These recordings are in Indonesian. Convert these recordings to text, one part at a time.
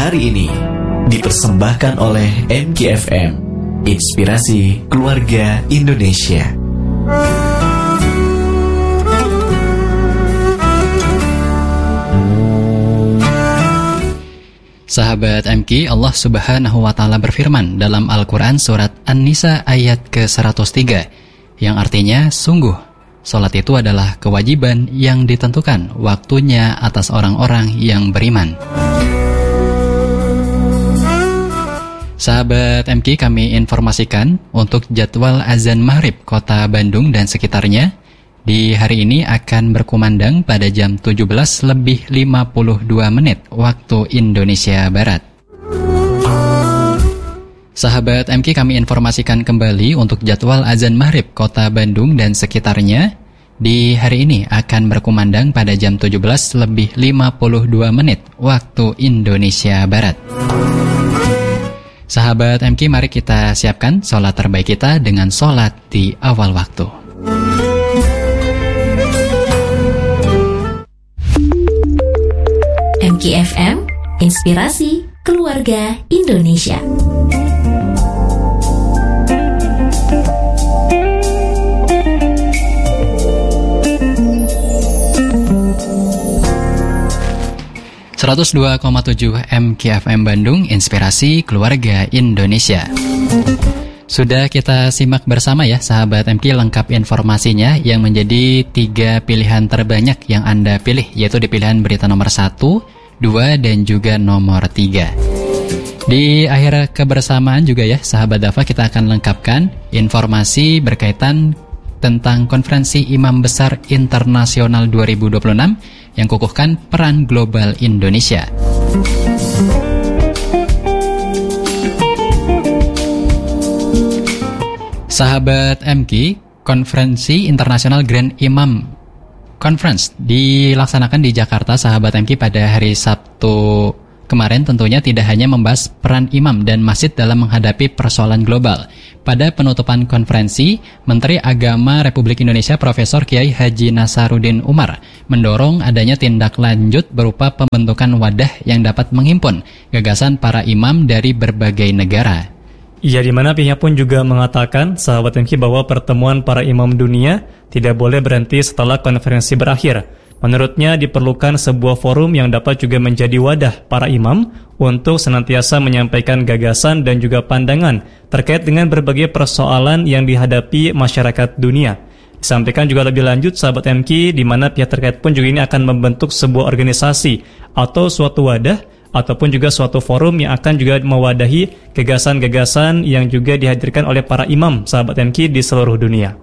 hari ini dipersembahkan oleh MKFM, Inspirasi Keluarga Indonesia. Sahabat MK, Allah Subhanahu wa Ta'ala berfirman dalam Al-Quran surat An-Nisa ayat ke-103, yang artinya, sungguh, salat itu adalah kewajiban yang ditentukan waktunya atas orang-orang yang beriman. Sahabat MK, kami informasikan untuk jadwal azan maghrib Kota Bandung dan sekitarnya di hari ini akan berkumandang pada jam 17:52 waktu Indonesia Barat. Sahabat MK, kami informasikan kembali untuk jadwal azan maghrib Kota Bandung dan sekitarnya di hari ini akan berkumandang pada jam 17:52 waktu Indonesia Barat. Sahabat MK, mari kita siapkan sholat terbaik kita dengan sholat di awal waktu. MKFM, Inspirasi Keluarga Indonesia. (102,7) MKFM Bandung, Inspirasi Keluarga Indonesia. Sudah kita simak bersama ya sahabat MK lengkap informasinya yang menjadi 3 pilihan terbanyak yang Anda pilih, yaitu di pilihan berita nomor 1, 2, dan juga nomor 3. Di akhir kebersamaan juga ya sahabat Dafa, kita akan lengkapkan informasi berkaitan tentang Konferensi Imam Besar Internasional 2026 yang kukuhkan peran global Indonesia. Sahabat MK, Konferensi Internasional Grand Imam Conference dilaksanakan di Jakarta, sahabat MK, pada hari Sabtu kemarin. Tentunya tidak hanya membahas peran imam dan masjid dalam menghadapi persoalan global. Pada penutupan konferensi, Menteri Agama Republik Indonesia Profesor Kiai Haji Nasaruddin Umar mendorong adanya tindak lanjut berupa pembentukan wadah yang dapat menghimpun gagasan para imam dari berbagai negara. Ya, di mana pihaknya pun juga mengatakan, sahabat MK, bahwa pertemuan para imam dunia tidak boleh berhenti setelah konferensi berakhir. Menurutnya diperlukan sebuah forum yang dapat juga menjadi wadah para imam untuk senantiasa menyampaikan gagasan dan juga pandangan terkait dengan berbagai persoalan yang dihadapi masyarakat dunia. Disampaikan juga lebih lanjut sahabat MK, di mana pihak terkait pun juga ini akan membentuk sebuah organisasi atau suatu wadah ataupun juga suatu forum yang akan juga mewadahi gagasan-gagasan yang juga dihadirkan oleh para imam sahabat MK di seluruh dunia.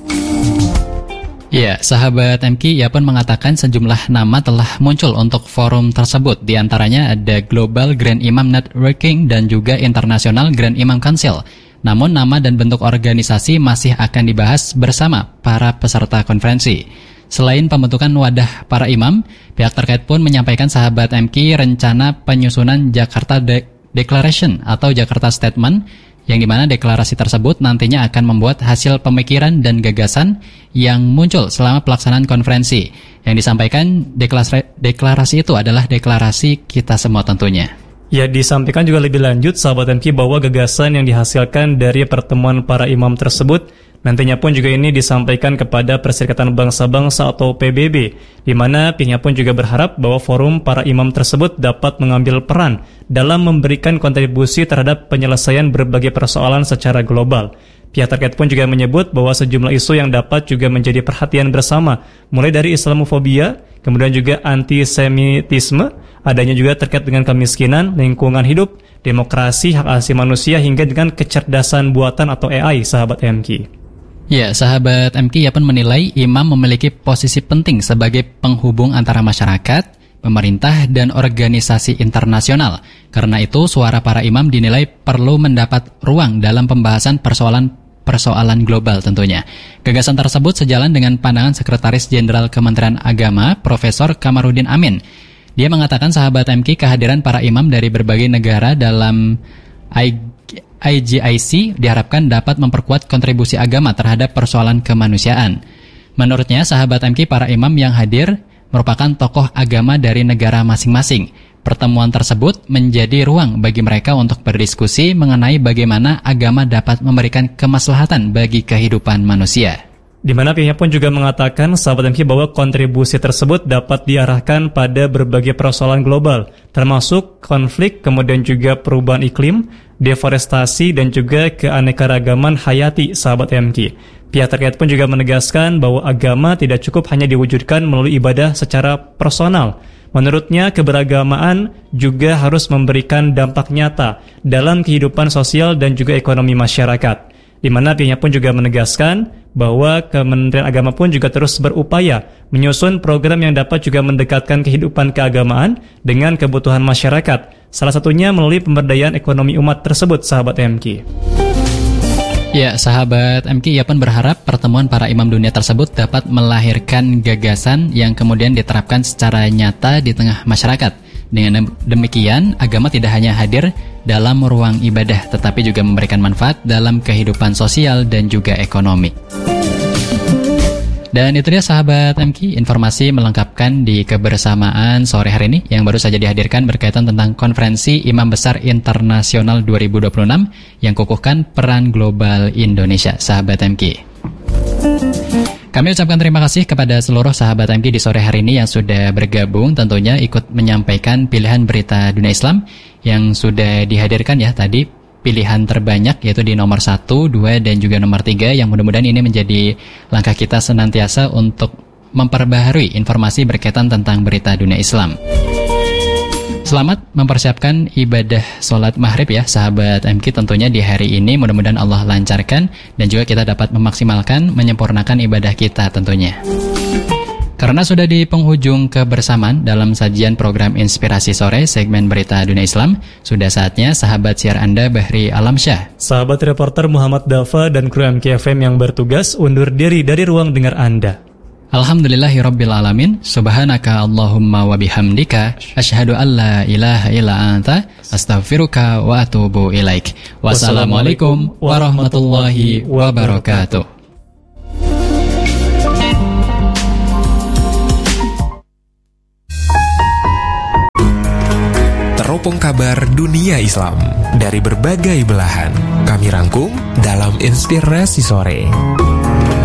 Ya, sahabat MK, ia pun mengatakan sejumlah nama telah muncul untuk forum tersebut. Di antaranya ada Global Grand Imam Networking dan juga International Grand Imam Council. Namun nama dan bentuk organisasi masih akan dibahas bersama para peserta konferensi. Selain pembentukan wadah para imam, pihak terkait pun menyampaikan sahabat MK rencana penyusunan Jakarta Declaration atau Jakarta Statement, yang dimana deklarasi tersebut nantinya akan membuat hasil pemikiran dan gagasan yang muncul selama pelaksanaan konferensi. Yang disampaikan deklarasi itu adalah deklarasi kita semua tentunya. Ya, disampaikan juga lebih lanjut sahabat MK bahwa gagasan yang dihasilkan dari pertemuan para imam tersebut nantinya pun juga ini disampaikan kepada Perserikatan Bangsa-Bangsa atau PBB, di mana pihaknya pun juga berharap bahwa forum para imam tersebut dapat mengambil peran dalam memberikan kontribusi terhadap penyelesaian berbagai persoalan secara global. Pihak terkait pun juga menyebut bahwa sejumlah isu yang dapat juga menjadi perhatian bersama, mulai dari Islamofobia, kemudian juga antisemitisme, adanya juga terkait dengan kemiskinan, lingkungan hidup, demokrasi, hak asasi manusia, hingga dengan kecerdasan buatan atau AI, sahabat MK. Ya, sahabat MK, ia pun menilai imam memiliki posisi penting sebagai penghubung antara masyarakat, pemerintah, dan organisasi internasional. Karena itu, suara para imam dinilai perlu mendapat ruang dalam pembahasan persoalan global tentunya. Gagasan tersebut sejalan dengan pandangan Sekretaris Jenderal Kementerian Agama, Profesor Kamarudin Amin. Dia mengatakan sahabat MK, kehadiran para imam dari berbagai negara dalam IGIC diharapkan dapat memperkuat kontribusi agama terhadap persoalan kemanusiaan. Menurutnya, sahabat MK, para imam yang hadir merupakan tokoh agama dari negara masing-masing. Pertemuan tersebut menjadi ruang bagi mereka untuk berdiskusi mengenai bagaimana agama dapat memberikan kemaslahatan bagi kehidupan manusia. Di mana pihaknya pun juga mengatakan, sahabat MK, bahwa kontribusi tersebut dapat diarahkan pada berbagai persoalan global, termasuk konflik, kemudian juga perubahan iklim, deforestasi, dan juga keanekaragaman hayati, sahabat MK. Pihak terkait pun juga menegaskan bahwa agama tidak cukup hanya diwujudkan melalui ibadah secara personal. Menurutnya, keberagamaan juga harus memberikan dampak nyata dalam kehidupan sosial dan juga ekonomi masyarakat. Di mana pihaknya pun juga menegaskan bahwa Kementerian Agama pun juga terus berupaya menyusun program yang dapat juga mendekatkan kehidupan keagamaan dengan kebutuhan masyarakat. Salah satunya melalui pemberdayaan ekonomi umat tersebut, sahabat MK. Ya, sahabat MK, ia pun berharap pertemuan para imam dunia tersebut dapat melahirkan gagasan yang kemudian diterapkan secara nyata di tengah masyarakat. Dengan demikian, agama tidak hanya hadir dalam ruang ibadah, tetapi juga memberikan manfaat dalam kehidupan sosial dan juga ekonomi. Dan itu dia sahabat MK, informasi melengkapkan di kebersamaan sore hari ini yang baru saja dihadirkan berkaitan tentang Konferensi Imam Besar Internasional 2026 yang kukuhkan peran global Indonesia, sahabat MK. Kami ucapkan terima kasih kepada seluruh sahabat MK di sore hari ini yang sudah bergabung, tentunya ikut menyampaikan pilihan berita dunia Islam yang sudah dihadirkan ya tadi. Pilihan terbanyak yaitu di nomor 1, 2, dan juga nomor 3 yang mudah-mudahan ini menjadi langkah kita senantiasa untuk memperbaharui informasi berkaitan tentang berita dunia Islam. Selamat mempersiapkan ibadah sholat maghrib ya sahabat MK, tentunya di hari ini mudah-mudahan Allah lancarkan dan juga kita dapat memaksimalkan, menyempurnakan ibadah kita tentunya. Karena sudah di penghujung kebersamaan dalam sajian program Inspirasi Sore segmen Berita Dunia Islam, sudah saatnya sahabat siar Anda Bahri Alamsyah, sahabat reporter Muhammad Dafa dan kru MKFM yang bertugas undur diri dari ruang dengar Anda. Alhamdulillahirrabbilalamin. Subhanaka Allahumma wa bihamdika asyhadu an la ilaha illa anta astaghfiruka wa atubu ilaik. Wassalamualaikum warahmatullahi wabarakatuh. Teropong kabar dunia Islam dari berbagai belahan kami rangkum dalam Inspirasi Sore.